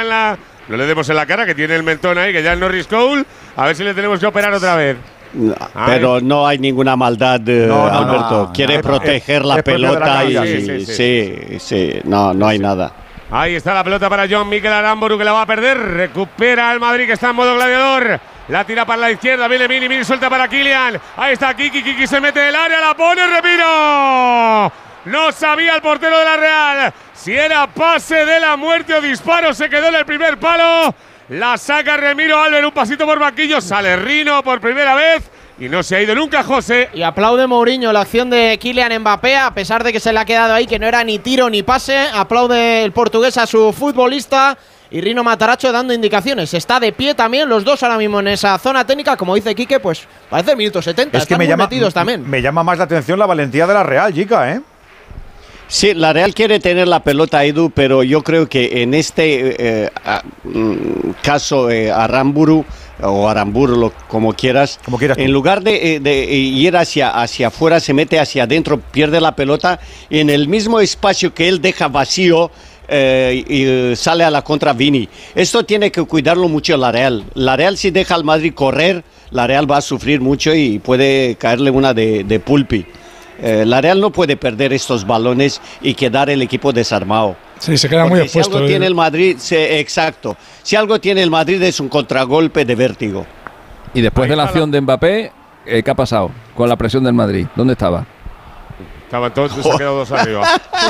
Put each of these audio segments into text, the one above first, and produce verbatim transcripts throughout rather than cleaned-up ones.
en la… No le demos en la cara, que tiene el mentón ahí, que ya es Norris Cole. A ver si le tenemos que operar otra vez. No, pero no hay ninguna maldad, eh, no, no, Alberto. No, Quiere no, proteger es, la es pelota la y… Sí sí, sí, sí, sí, sí. No, no hay sí. nada. Ahí está la pelota para John Mikel Aramburu, que la va a perder. Recupera el Madrid, que está en modo gladiador. La tira para la izquierda, viene Mini, Mini suelta para Kylian. Ahí está Kiki, Kiki se mete en el área, la pone Remiro. No sabía el portero de la Real si era pase de la muerte o disparo. Se quedó en el primer palo. La saca Remiro Alber, un pasito por banquillo. Sale Rino por primera vez. Y no se ha ido nunca José. Y aplaude Mourinho la acción de Kylian Mbappé, a pesar de que se le ha quedado ahí, que no era ni tiro ni pase. Aplaude el portugués a su futbolista. Y Rino Matarazzo dando indicaciones. Está de pie también, los dos ahora mismo en esa zona técnica. Como dice Quique, pues parece el minuto setenta. Es que me llama, también. me llama más la atención la valentía de la Real, Jica, ¿eh? Sí, la Real quiere tener la pelota, Edu, pero yo creo que en este eh, a, mm, caso eh, Aramburu o Aramburu, lo, como quieras, como quieras en lugar de, de ir hacia, hacia afuera, se mete hacia adentro, pierde la pelota en el mismo espacio que él deja vacío. Eh, y sale a la contra Vini. Esto tiene que cuidarlo mucho la Real. La Real, si deja al Madrid correr, la Real va a sufrir mucho y puede caerle una de, de Pulpi. Eh, la Real no puede perder estos balones y quedar el equipo desarmado. Sí, se queda Porque muy expuesto. Si algo tiene el Madrid, se, exacto. Si algo tiene el Madrid es un contragolpe de vértigo. Y después de la acción de Mbappé, eh, ¿qué ha pasado con la presión del Madrid? ¿Dónde estaba? Estaban todos, se ha quedado dos arriba.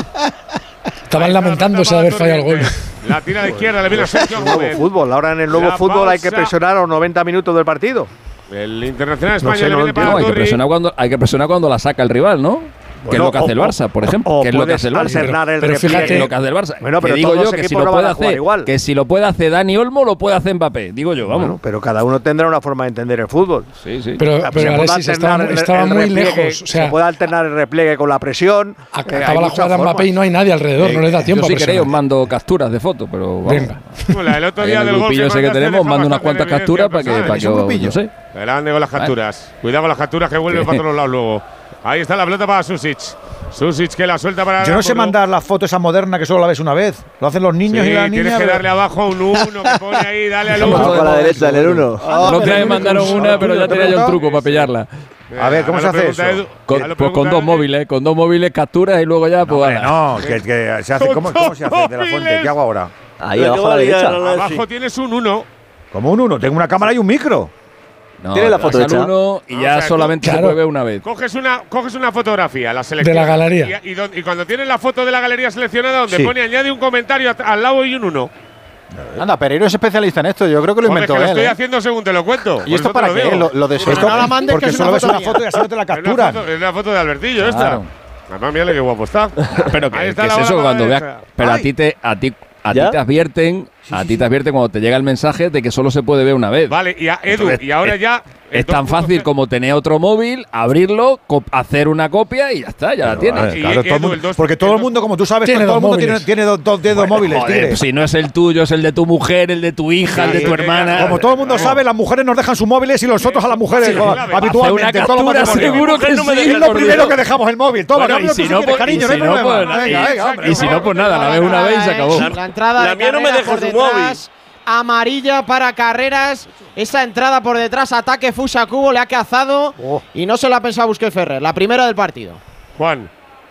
Estaban lamentándose de haber fallado el gol. La tira a la izquierda, le viene a Sergio Gómez. Fútbol. Ahora en el nuevo la fútbol pausa. Hay que presionar a los noventa minutos del partido. El Internacional Español no sé, le viene no, para no, hay, que presionar cuando, hay que presionar cuando la saca el rival, ¿no? Que Bueno, es lo que hace el Barça, por ejemplo. Que es lo que hace el Barça. Pero, pero fíjate, que es lo que hace el Barça. Bueno, pero que digo yo que si lo puede hacer, igual. que si lo puede hacer Dani Olmo, lo puede hacer Mbappé. Digo yo, vamos. Bueno, pero cada uno tendrá una forma de entender el fútbol. Sí, sí. Pero, pero, pero Alexis estaba, el, estaba el muy lejos. O sea, se puede alternar el repliegue con la presión. Acaba la jugada Mbappé y no hay nadie alrededor, eh, no le da tiempo. Yo si queréis os mando capturas de fotos, pero vamos. Venga. Bueno, el otro día del grupillo ese que tenemos, mando unas cuantas capturas para que para que no sé. Grande con las capturas. Cuidado con las capturas que vuelven para todos lados luego. Ahí está la pelota para Susic. Susic que la suelta para… Yo no sé mandar la foto esa moderna que solo la ves una vez. Lo hacen los niños sí, y las niñas. Tienes que darle abajo un uno que pone ahí, dale al uno. A la derecha, dale el uno. No te mandaron una, pero ya tenía yo un truco para pillarla. A ver, ¿cómo se hace eso? Con, pues con dos móviles, con dos móviles capturas y luego ya… pues No, que, que se hace… ¿Cómo, ¿Cómo se hace de la fuente? ¿Qué hago ahora? Ahí abajo a la derecha. Abajo tienes un uno. ¿Cómo un uno? Tengo una cámara y un micro. No, tiene la foto hecha. Uno y ya o sea, solamente claro. se puede ver una vez. Coges una, coges una fotografía, la selección. De la galería. Y, y, y, y cuando tienes la foto de la galería seleccionada, donde sí. pone añade un comentario al lado y un uno. Anda, Pereiro es especialista en esto. Yo creo que lo inventó Hombre, que él. lo estoy ¿eh? haciendo según te lo cuento. ¿Y esto para qué? Lo, lo de pues no la mandes, porque que es solo una ves una foto y así no te la capturan. Es una foto de Albertillo claro. esta. Además, mírale qué guapo está. Pero que, que es eso cuando veas… Pero a ti te… A ti, A ti te advierten, sí, a ti sí, te advierten cuando te llega el mensaje de que solo se puede ver una vez. Vale, y a Edu, entonces, y ahora es, ya… Es tan fácil como tener otro móvil, abrirlo, hacer una copia y ya está, ya la tienes. Vale, claro, todo mundo, porque todo el mundo, como tú sabes, tiene todo el mundo tiene, tiene dos, dos dedos bueno, móviles. Joder, si no es el tuyo, es el de tu mujer, el de tu hija, sí, el de tu hermana. Como todo el mundo sabe, las mujeres nos dejan sus móviles y nosotros a las mujeres sí, habitualmente. Una captura, seguro que no sí. Es lo primero que dejamos el móvil. Toma, bueno, y si no, pues cariño, no hay problema. Y si no, pues nada, la ves una vez y se acabó. La entrada la mía no me deja su móvil. Amarilla para Carreras. Esa entrada por detrás, ataque Fusa Cubo, le ha cazado oh. y no se lo ha pensado Busquets Ferrer. La primera del partido. Juan.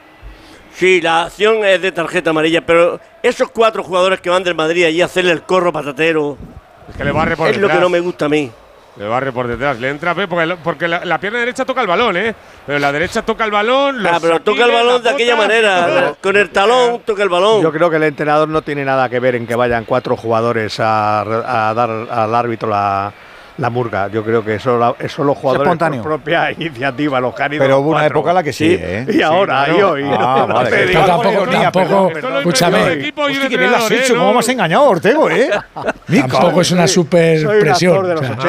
Sí, la acción es de tarjeta amarilla, pero esos cuatro jugadores que van del Madrid allí a hacerle el corro patatero. Es que le barre por es detrás. lo que no me gusta a mí. Le barre por detrás, le entra porque, porque la, la pierna derecha toca el balón, ¿eh? Pero la derecha toca el balón. Ah, pero toca el balón de aquella manera, con el talón toca el balón. Yo creo que el entrenador no tiene nada que ver en que vayan cuatro jugadores a, a dar al árbitro la, la murga. Yo creo que eso, la, eso los jugadores por propia iniciativa, los cánidos. Pero hubo una época en la que sí, sí ¿eh? Y ahora, sí, y hoy. Ah, no, vale. Pero digo, tampoco, tampoco, escúchame. Hostia, que bien lo has hecho, ¿cómo me has engañado, Ortego, eh? Tampoco es una super presión.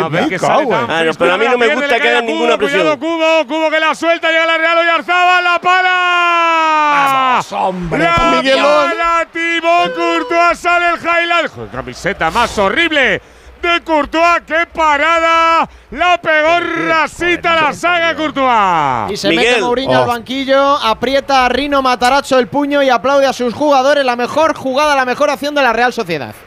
Pero a mí no me gusta que hagan ninguna presión. Cubo, Cubo que la suelta, llega la Real Oyarzabal, la para. Vamos, hombre. La para, Thibaut Courtois, sale el highlight. Camiseta más horrible de Courtois, qué parada, la pegó rasita la saga Courtois. Y se Miguel. mete Mourinho oh. al banquillo, aprieta a Rino Matarazzo el puño y aplaude a sus jugadores. La mejor jugada, la mejor acción de la Real Sociedad.